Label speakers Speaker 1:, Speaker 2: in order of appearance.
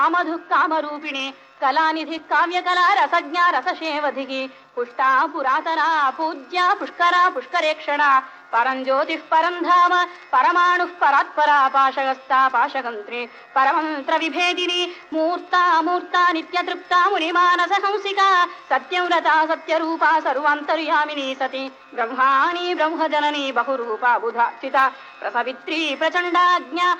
Speaker 1: कामधु कामरूपिणे कलानिधि काव्यकला रसज्ञा रसशेवधिकी पुष्टा पुरातना पूज्या पुष्करा पुष्करेक्षणा परं ज्योतिः परं धाम परमाणुः परात्परा पाशगस्ता पाशगन्त्री परमन्त्र विभेदिनी मूर्ता मूर्ता नित्यतृप्ता मुनिमानसहंसिका सत्यव्रता सत्यरूपा सर्वान्तर्यामिनी सती ब्रह्माणी ब्रह्मजननी बहुरूपा बुधाचिता प्रसवित्री प्रचण्डाज्ञा